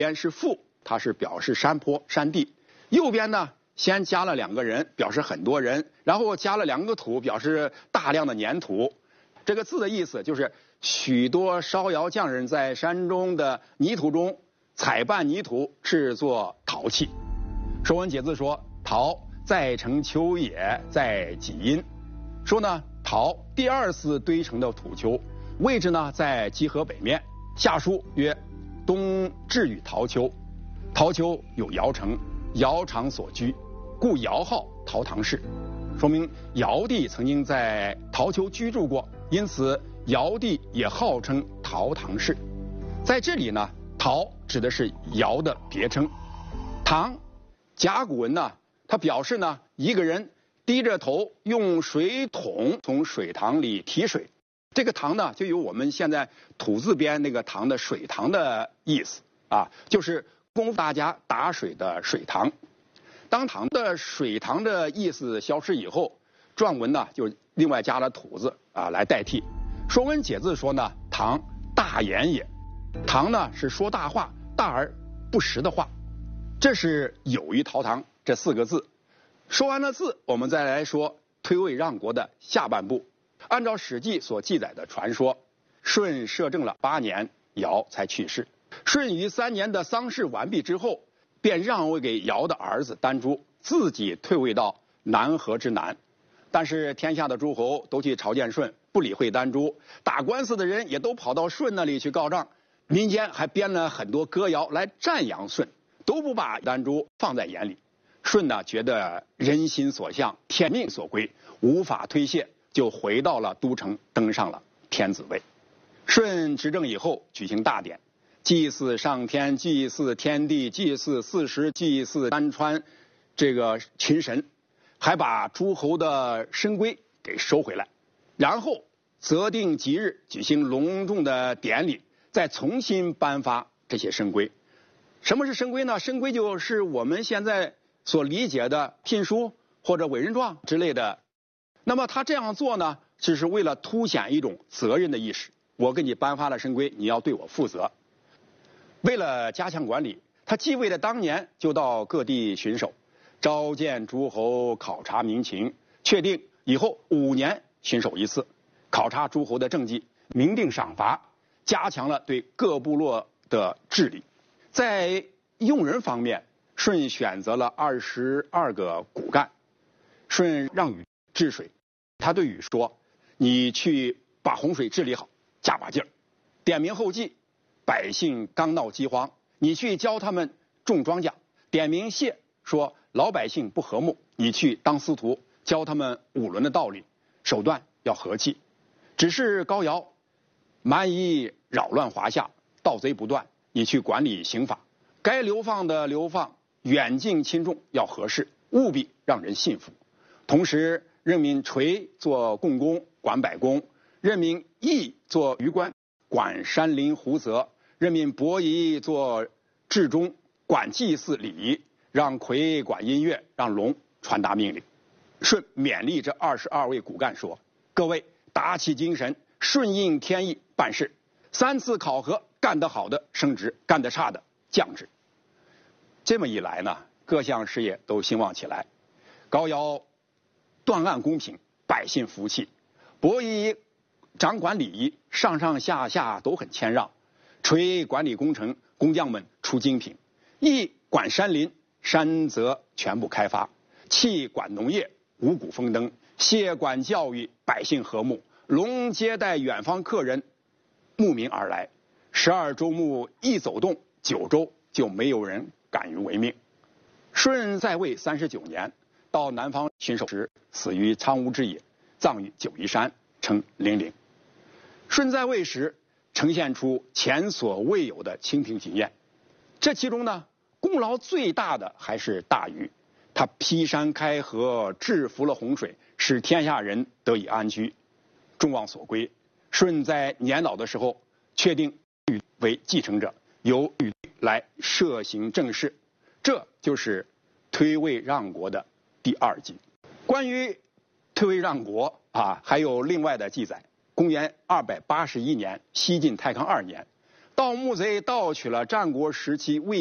边是父，它是表示山坡山地；右边呢，先加了2个人，表示很多人，然后加了2个土，表示大量的粘土。这个字的意思就是许多烧窑匠人在山中的泥土中采拌泥土，制作陶器。《说文解字》说：“陶，在成丘也，在己阴。”说呢，陶第2次堆成的土丘，位置呢在集河北面。下书曰：“东至与陶丘。”陶丘有窑城，窑厂所居，故窑号陶唐氏，说明尧帝曾经在陶丘居住过，因此尧帝也号称陶唐氏。在这里呢，陶指的是尧的别称。唐甲骨文呢，它表示呢一个人低着头用水桶从水塘里提水。这个塘呢，就有我们现在土字边那个塘的水塘的意思啊，就是供大家打水的水塘。当塘的水塘的意思消失以后，篆文呢就另外加了土字啊来代替。说文解字说呢，唐大言也。唐呢是说大话，大而不实的话。这是有于陶唐这4个字。说完了字，我们再来说推位让国的下半部。按照《史记》所记载的传说，舜摄政了8年，尧才去世。舜于3年的丧事完毕之后，便让位给尧的儿子丹朱，自己退位到南河之南。但是天下的诸侯都去朝见舜，不理会丹朱，打官司的人也都跑到舜那里去告状，民间还编了很多歌谣来赞扬舜，都不把丹朱放在眼里。舜呢，觉得人心所向，天命所归，无法推卸，就回到了都城，登上了天子位。舜执政以后，举行大典，祭祀上天，祭祀天地，祭祀四时，祭祀山川，这个群神，还把诸侯的神规给收回来，然后择定吉日，举行隆重的典礼，再重新颁发这些神规。什么是神规呢？神规就是我们现在所理解的聘书或者委任状之类的。那么他这样做呢，只是为了凸显一种责任的意识。我给你颁发了神规，你要对我负责。为了加强管理，他继位的当年就到各地巡守，召见诸侯，考察民情，确定以后5年巡守一次，考察诸侯的政绩，明定赏罚，加强了对各部落的治理。在用人方面，舜选择了22个骨干。舜让禹治水，他对禹说：“你去把洪水治理好，加把劲儿。”点名后继，百姓刚闹饥荒，你去教他们种庄稼。点名谢，说老百姓不和睦，你去当司徒，教他们5伦的道理，手段要和气。只是高尧蛮夷扰乱华夏，盗贼不断，你去管理刑法，该流放的流放，远近轻重要合适，务必让人信服。同时任命垂做共工，管百工；任命羿做虞官，管山林湖泽；任命伯夷做治中，管祭祀礼仪；让夔管音乐，让龙传达命令。舜勉励这22位骨干说：“各位打起精神，顺应天意办事，3次考核，干得好的升职，干得差的降职。”这么一来呢，各项事业都兴旺起来。高尧断案公平，百姓服气；伯夷掌管礼仪，上上下下都很谦让；垂管理工程，工匠们出精品；羿管山林，山泽全部开发；契管农业，五谷丰登；谢管教育，百姓和睦；龙接待远方客人，慕名而来。12周目一走动，9州就没有人敢于违命。舜在位39年，到南方巡守时，死于苍梧之野，葬于九嶷山，称陵陵。舜在位时呈现出前所未有的清平景验，这其中呢，功劳最大的还是大禹，他劈山开河，制服了洪水，使天下人得以安居，众望所归。舜在年老的时候，确定禹为继承者，由禹来摄行政事，这就是推位让国的第2集。关于推位让国还有另外的记载。公元281年，西晋太康2年， 盗墓贼盗取了战国时期魏